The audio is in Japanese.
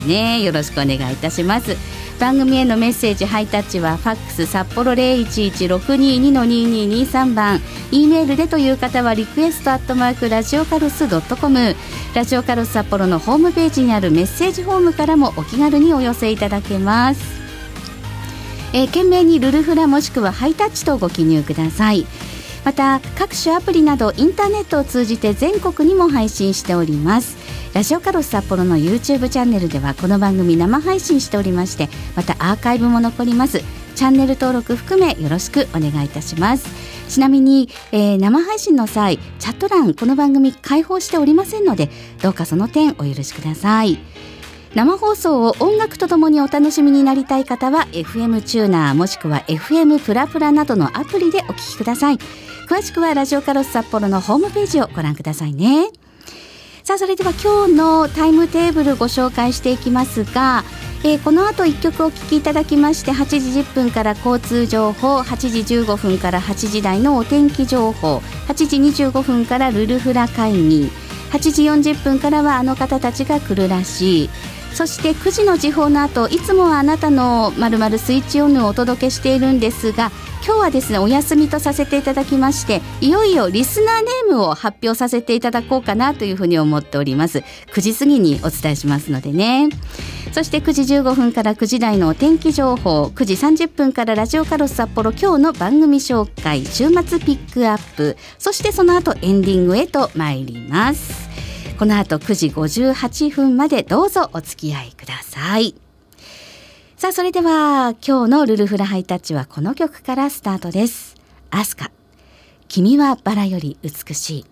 ね。よろしくお願いいたします。番組へのメッセージハイタッチはファックス札幌 011-622-2223 番、 E メールでという方はリクエストラジオカルス .com、 ラジオカルス札幌のホームページにあるメッセージフォームからもお気軽にお寄せいただけます。懸命にルルフラもしくはハイタッチとご記入ください。また各種アプリなどインターネットを通じて全国にも配信しております。ラジオカルス札幌の YouTube チャンネルではこの番組生配信しておりまして、またアーカイブも残ります。チャンネル登録含めよろしくお願いいたします。ちなみに、生配信の際チャット欄この番組開放しておりませんので、どうかその点お許しください。生放送を音楽とともにお楽しみになりたい方は FM チューナーもしくは FM プラプラなどのアプリでお聞きください。詳しくはラジオカルス札幌のホームページをご覧くださいね。さあ、それでは今日のタイムテーブルご紹介していきますが、この後1曲お聴きいただきまして、8時10分から交通情報、8時15分から8時台のお天気情報、8時25分からルルフラ会議、8時40分からはあの方たちが来るらしい、そして9時の時報の後、いつもはあなたの〇〇スイッチオンをお届けしているんですが、今日はですねお休みとさせていただきまして、いよいよリスナーネームを発表させていただこうかなというふうに思っております。9時過ぎにお伝えしますのでね。そして9時15分から9時台のお天気情報、9時30分からラジオカルス札幌今日の番組紹介、週末ピックアップ、そしてその後エンディングへと参ります。この後9時58分までどうぞお付き合いください。さあ、それでは今日のルルフラハイタッチはこの曲からスタートです。アスカ、君はバラより美しい。